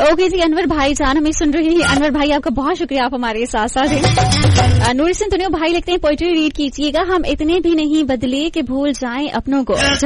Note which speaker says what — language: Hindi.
Speaker 1: ओके जी, अनवर भाई जान हमें सुन रहे हैं। अनवर भाई आपका बहुत शुक्रिया, आप हमारे साथ साथ हैं। नूर सिंह तुनियो भाई लिखते हैं पोइट्री रीड कीजिएगा। हम इतने भी नहीं बदले कि भूल जाएं अपनों को।